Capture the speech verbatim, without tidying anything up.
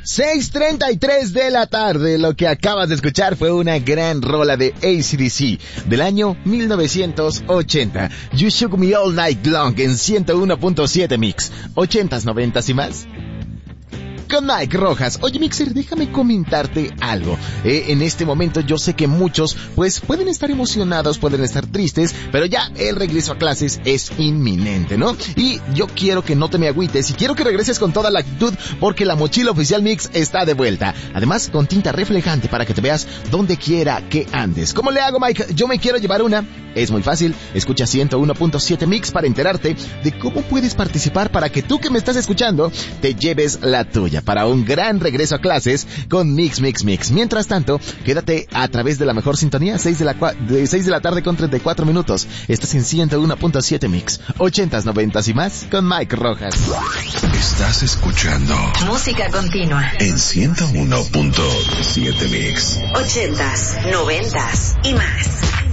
seis treinta y tres de la tarde. Lo que acabas de escuchar fue una gran rola de A C D C del año mil novecientos ochenta. You Shook Me All Night Long en ciento uno punto siete Mix. ochentas, noventas y más. Con Mike Rojas. Oye, Mixer, déjame comentarte algo. Eh, en este momento yo sé que muchos, pues, pueden estar emocionados, pueden estar tristes, pero ya el regreso a clases es inminente, ¿no? Y yo quiero que no te me agüites y quiero que regreses con toda la actitud porque la mochila oficial Mix está de vuelta. Además, con tinta reflejante para que te veas donde quiera que andes. ¿Cómo le hago, Mike? Yo me quiero llevar una. Es muy fácil. Escucha ciento uno punto siete Mix para enterarte de cómo puedes participar para que tú que me estás escuchando te lleves la tuya para un gran regreso a clases con Mix, Mix, Mix. Mientras tanto, quédate a través de la mejor sintonía, seis de la, de seis de la tarde con treinta y cuatro minutos. Estás en ciento uno punto siete Mix, ochentas, noventas y más con Mike Rojas. Estás escuchando música continua en ciento uno punto siete Mix, ochentas, noventas y más.